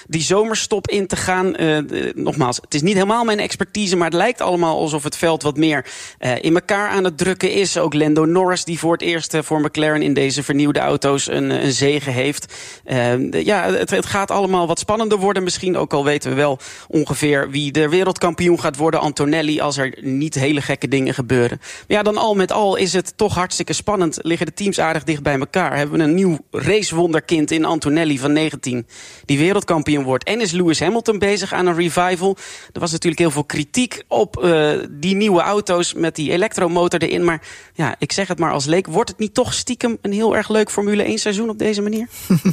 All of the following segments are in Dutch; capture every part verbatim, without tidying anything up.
die zomerstop in te gaan. Uh, de, nogmaals, het is niet helemaal mijn expertise, maar het lijkt allemaal alsof het veld wat meer uh, in elkaar aan het drukken is. Ook Lando Norris, die voor het eerst uh, voor McLaren in deze vernieuwde auto's een, een zege heeft. Uh, de, ja, het, het gaat allemaal wat spannender worden misschien. Ook al weten we wel ongeveer wie de wereldkampioen gaat worden. Antonelli, als er niet hele gekke dingen gebeuren. Maar ja, dan al met al is het toch hartstikke spannend. Liggen de teams aardig dicht bij elkaar. Hebben we een nieuw racewonderkind in Antonelli van negentien... die wereldkampioen wordt. En is Lewis Hamilton bezig aan een revival. Er was natuurlijk heel veel kritiek op uh, die nieuwe auto's met die elektromotor erin. Maar ja, ik zeg het maar als leek. Wordt het niet toch stiekem een heel erg leuk Formule één seizoen op deze manier?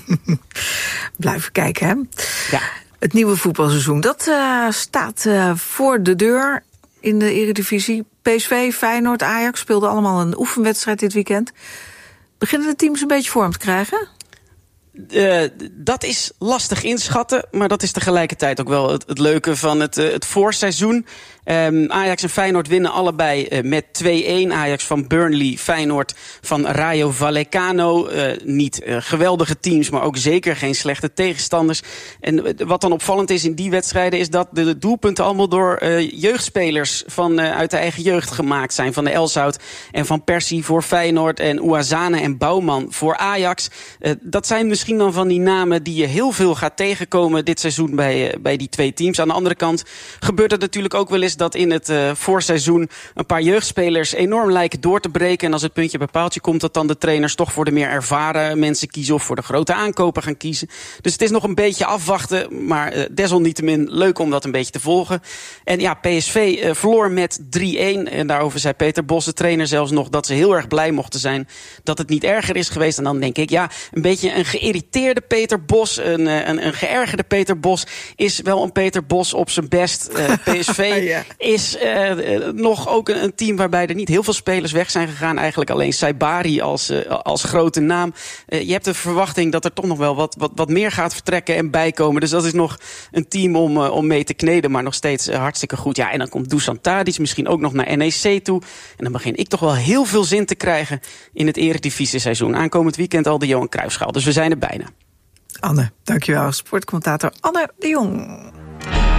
Blijven kijken, hè? Ja. Het nieuwe voetbalseizoen, dat uh, staat uh, voor de deur in de Eredivisie. P S V, Feyenoord, Ajax speelden allemaal een oefenwedstrijd dit weekend. Beginnen de teams een beetje vorm te krijgen? Uh, dat is lastig inschatten, maar dat is tegelijkertijd ook wel het, het leuke van het, uh, het voorseizoen. Um, Ajax en Feyenoord winnen allebei uh, met twee-een. Ajax van Burnley, Feyenoord van Rayo Vallecano. Uh, niet uh, geweldige teams, maar ook zeker geen slechte tegenstanders. En uh, wat dan opvallend is in die wedstrijden is dat de doelpunten allemaal door uh, jeugdspelers van, uh, uit de eigen jeugd gemaakt zijn. Van de Elshout en van Persie voor Feyenoord en Ouazzane en Bouwman voor Ajax. Uh, dat zijn misschien dan van die namen die je heel veel gaat tegenkomen dit seizoen bij, uh, bij die twee teams. Aan de andere kant gebeurt het natuurlijk ook wel eens dat in het uh, voorseizoen een paar jeugdspelers enorm lijken door te breken. En als het puntje bij paaltje komt, dat dan de trainers toch voor de meer ervaren mensen kiezen of voor de grote aankopen gaan kiezen. Dus het is nog een beetje afwachten, maar uh, desalniettemin leuk om dat een beetje te volgen. En ja, P S V uh, verloor met drie-een. En daarover zei Peter Bos, de trainer, zelfs nog dat ze heel erg blij mochten zijn dat het niet erger is geweest. En dan denk ik, ja, een beetje een geïrriteerde Peter Bos, een, een, een geërgerde Peter Bos is wel een Peter Bos op zijn best. Uh, P S V ja. is uh, nog ook een, een team waarbij er niet heel veel spelers weg zijn gegaan. Eigenlijk alleen Saibari als, uh, als grote naam. Uh, je hebt de verwachting dat er toch nog wel wat, wat, wat meer gaat vertrekken en bijkomen. Dus dat is nog een team om, uh, om mee te kneden, maar nog steeds uh, hartstikke goed. Ja, en dan komt Dusan Tadic misschien ook nog naar N E C toe. En dan begin ik toch wel heel veel zin te krijgen in het Eredivisie seizoen. Aankomend weekend al de Johan Cruijffschaal. Dus we zijn er bijna. Anne, dankjewel. Sportcommentator Anne de Jong.